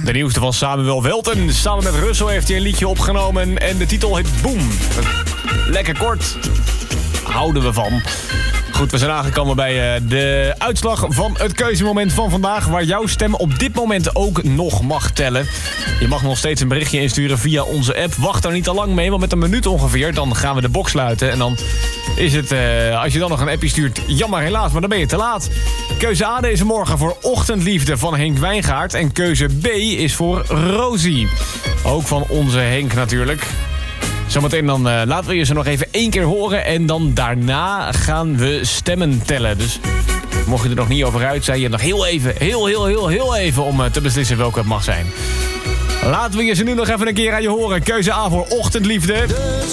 De nieuwste van Samuel Welten. Samen met Russell heeft hij een liedje opgenomen en de titel heet Boom. Lekker kort. Houden we van. Goed, we zijn aangekomen bij de uitslag van het keuzemoment van vandaag, waar jouw stem op dit moment ook nog mag tellen. Je mag nog steeds een berichtje insturen via onze app. Wacht daar niet te lang mee, want met een minuut ongeveer dan gaan we de box sluiten. En dan is het, als je dan nog een appje stuurt, jammer helaas, maar dan ben je te laat. Keuze A deze morgen voor Ochtendliefde van Henk Wijngaard. En keuze B is voor Rosie. Ook van onze Henk natuurlijk. Zometeen dan laten we je ze nog even 1 keer horen. En dan daarna gaan we stemmen tellen. Dus mocht je er nog niet over uit zijn, je hebt nog heel even om te beslissen welke het mag zijn. Laten we je ze nu nog even een keer aan je horen. Keuze A voor Ochtendliefde.